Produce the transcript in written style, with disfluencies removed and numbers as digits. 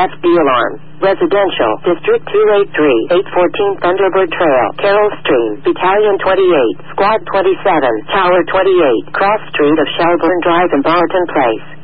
FB alarm. Residential, District 283, 814 Thunderbird Trail, Carroll Stream, Battalion 28, Squad 27, Tower 28, Cross Street of Shelburne Drive and Barton Place.